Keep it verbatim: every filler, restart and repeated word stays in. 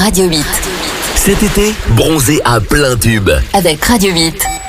Radio huit. Cet été, bronzé à plein tube. Avec Radio huit.